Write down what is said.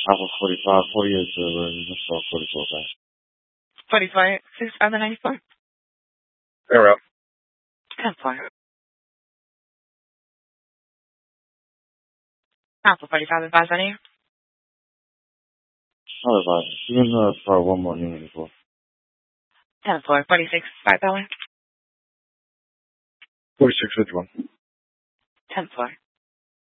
Alpha 45, 48 server, just saw 44 back. 45, 6 on the 94. They're up. 10-4. Alpha 45 advise on you. Not advice. You can try one more unit before. 10-4, 46, $5. 4651. 10-4.